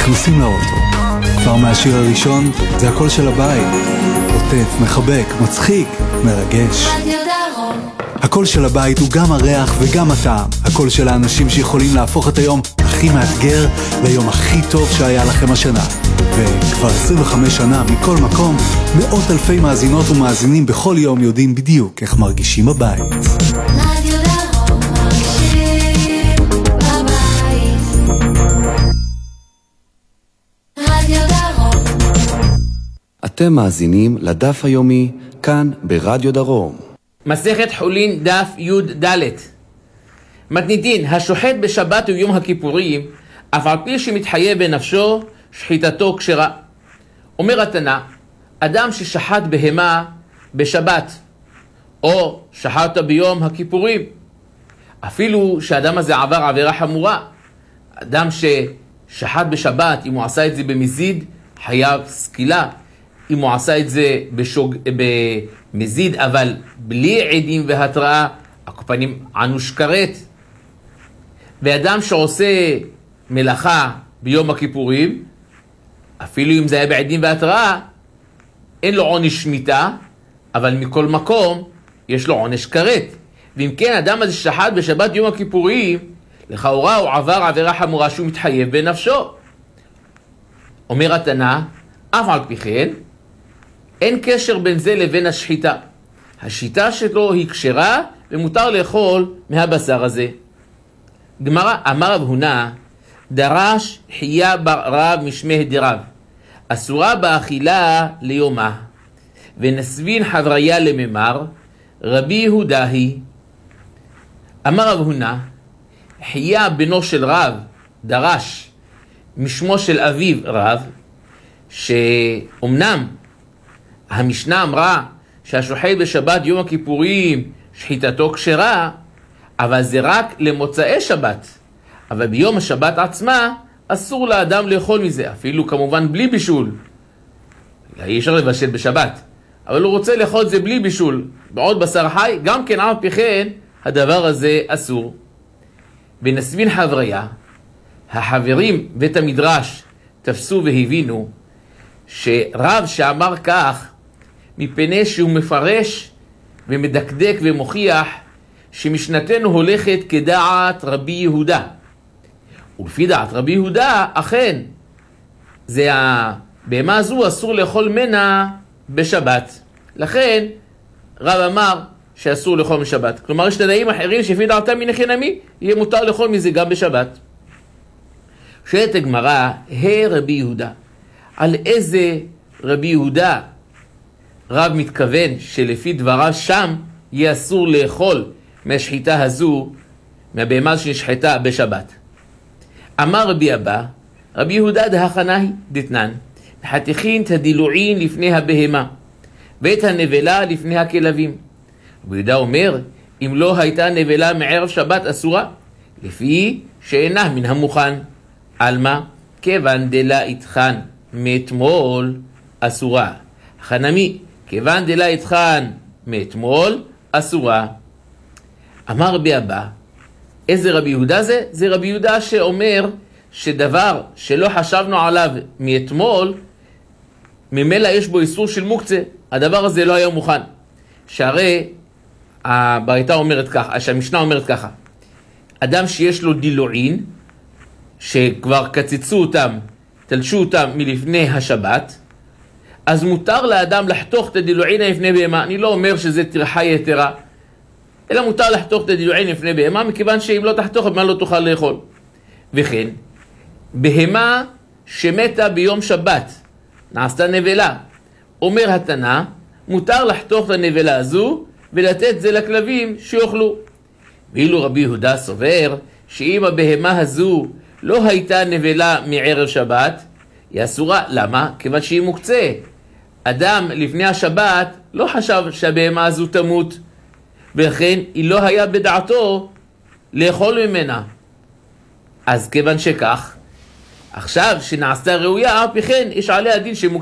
נכנסים לאוטו. כבר מהשיר הראשון זה הקול של הבית. עוטף, מחבק, מצחיק, מרגש. רדיו דרום. הקול של הבית הוא גם הריח וגם הטעם. הקול של האנשים שיכולים להפוך את היום הכי מאתגר ליום הכי טוב שהיה לכם השנה. וכבר 25 שנה מכל מקום, מאות אלפי מאזינות ומאזינים בכל יום יודעים בדיוק איך מרגישים בבית. רדיו דרום מרגישים בבית. רדיו דרום. אתם מאזינים לדף היומי כאן ברדיו דרום. מסכת חולין דף י' ד'. מתניתין, השוחט בשבת ויום הכיפורים, אף על פי שמתחייב בנפשו, שחיטתו כשרה. אומר התנא, אדם ששחט בהמה בשבת, או שחט ביום הכיפורים, אפילו שהאדם הזה עבר עבירה חמורה, אדם ששחט בשבת, אם הוא עשה את זה במזיד, חייב סקילה. אם הוא עשה את זה במזיד, אבל בלי עדים והתראה, הקופנים ענוש כרת. ואדם שעושה מלאכה ביום הכיפורים, אפילו אם זה היה בעדים והתראה, אין לו עונש שמיטה, אבל מכל מקום יש לו עונש כרת. ואם כן, אדם הזה שחט בשבת יום הכיפורים, לכאורה הוא עבר עבירה חמורה שהוא מתחייב בנפשו. אומר התנא, אף על פי כן, אין קשר בין זה לבין השחיטה. השיטה שלו היא כשרה ומותר לאכול מהבשר הזה. גמרא, אמר רב הונא, דרש חיה ברב משמי דרב, אסורה באכילה ליומה, ונסבין חבריה לממר, רבי יהודה היא. אמר רב הונא, חיה בנו של רב דרש משמו של אביו רב, שאומנם המשנה אמרה שהשוחט בשבת יום הכיפורים שחיטתו כשרה, אבל זה רק למוצאי שבת. אבל ביום השבת עצמה אסור לאדם לאכול מזה, אפילו כמובן בלי בישול. אי אפשר לבשל בשבת, אבל הוא רוצה לאכול את זה בלי בישול, בעוד בשר חי, גם כן על פי כן הדבר הזה אסור. ונסבין חבריה, החברים בית המדרש תפסו והבינו שרב שאמר כך, מפני שהוא מפרש ומדקדק ומוכיח שמשנתנו הולכת כדעת רבי יהודה. ולפי דעת רבי יהודה, אכן, זה הבהמה הזו אסור לאכול מנה בשבת. לכן, רב אמר שאסור לאכול משבת. כלומר, יש תנאים אחרים שלפי דעתם מן החינמי, יהיה מותר לאכול מזה גם בשבת. שואלת הגמרא, רבי יהודה, על איזה רבי יהודה רב מתכוון שלפי דבריו שם יהיה אסור לאכול מהשחיטה הזו, מהבהמה שנשחטה בשבת? אמר רבי אבא, רבי יהודה דהכנאי דתנן, חתיכין את הדילועין לפני הבהמה, ואת הנבלה לפני הכלבים. רבי יהודה אומר, אם לא הייתה נבלה מערב שבת אסורה, לפי שאינה מן המוכן. אלמה, כיוון דלה איתכן מאתמול אסורה. חנמי, כיוון דלה איתכן מאתמול אסורה. אמר רבי אבא, איזה רבי יהודה זה? זה רבי יהודה שאומר שדבר שלא חשבנו עליו מאתמול, ממילא יש בו איסור של מוקצה. הדבר הזה לא היה מוכן. שהרי הברייתא אומרת ככה, שהמשנה אומרת ככה, אדם שיש לו דילועין, שכבר קצצו אותם, תלשו אותם מלפני השבת, אז מותר לאדם לחתוך את הדילועין לפני בהמה. אני לא אומר שזה טרחה יתרה, אלא מותר לחתוך את הדילועין לפני בהמה, מכיוון שאם לא תחתוך, מה לא תוכל לאכול. וכן, בהמה שמתה ביום שבת, נעשתה נבלה, אומר התנא, מותר לחתוך את הנבלה הזו, ולתת זה לכלבים שיאכלו. ואילו רבי יהודה סובר, שאם הבהמה הזו לא הייתה נבלה מערב שבת, היא אסורה. למה? כיוון שהיא מוקצה. אדם לפני השבת לא חשב שהבהמה הזו תמות, ולכן היא לא היה בדעתו לאכול ממנה. אז כיוון שכך, עכשיו שנעשתה ראויה, אף כן יש עליה דין שמוקצה.